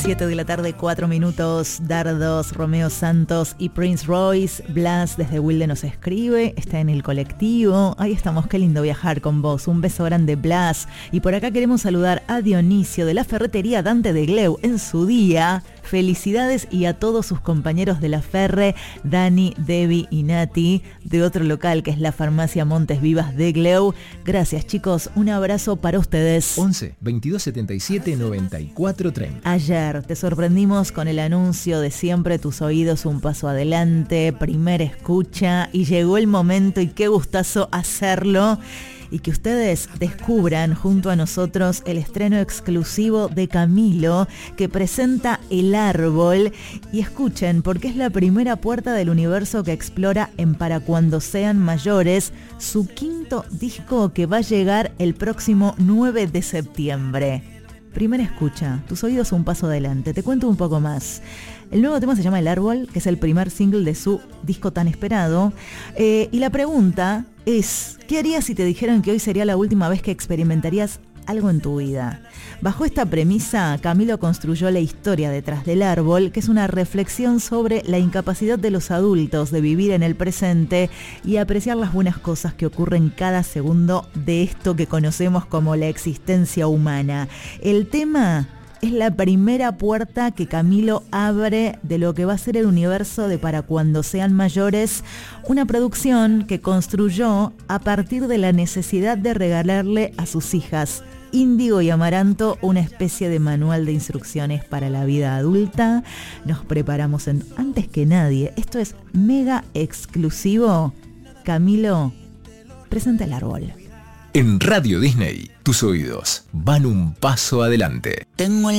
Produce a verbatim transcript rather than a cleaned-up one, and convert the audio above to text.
siete de la tarde, cuatro minutos. Dardos, Romeo Santos y Prince Royce. Blas desde Wilde nos escribe, está en el colectivo. Ahí estamos, qué lindo viajar con vos. Un beso grande, Blas. Y por acá queremos saludar a Dionisio de la ferretería Dante de Gleu en su día. Felicidades y a todos sus compañeros de la Ferre, Dani, Debbie y Nati, de otro local que es la farmacia Montes Vivas de Gleu. Gracias, chicos, un abrazo para ustedes. once, veintidós setenta y siete, noventa y cuatro treinta. Ayer te sorprendimos con el anuncio de Siempre tus oídos un paso adelante, primera escucha, y llegó el momento y qué gustazo hacerlo. Y que ustedes descubran junto a nosotros el estreno exclusivo de Camilo, que presenta El Árbol. Y escuchen, porque es la primera puerta del universo que explora en Para Cuando Sean Mayores, su quinto disco que va a llegar el próximo nueve de septiembre. Primera escucha, tus oídos un paso adelante. Te cuento un poco más. El nuevo tema se llama El Árbol, que es el primer single de su disco tan esperado. Eh, y la pregunta es, ¿qué harías si te dijeran que hoy sería la última vez que experimentarías algo en tu vida? Bajo esta premisa, Camilo construyó la historia detrás del Árbol, que es una reflexión sobre la incapacidad de los adultos de vivir en el presente y apreciar las buenas cosas que ocurren cada segundo de esto que conocemos como la existencia humana. El tema es la primera puerta que Camilo abre de lo que va a ser el universo de Para Cuando Sean Mayores, una producción que construyó a partir de la necesidad de regalarle a sus hijas Índigo y Amaranto una especie de manual de instrucciones para la vida adulta. Nos preparamos en, antes que nadie, esto es mega exclusivo. Camilo presenta El Árbol. En Radio Disney, tus oídos van un paso adelante. Tengo el